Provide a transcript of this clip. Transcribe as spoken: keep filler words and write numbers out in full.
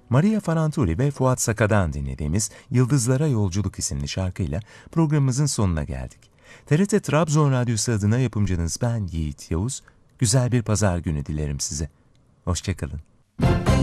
Maria Faranturi ve Fuat Saka'dan dinlediğimiz Yıldızlara Yolculuk isimli şarkıyla programımızın sonuna geldik. T R T Trabzon Radyosu adına yapımcınız ben Yiğit Yavuz. Güzel bir pazar günü dilerim size. Hoşça kalın.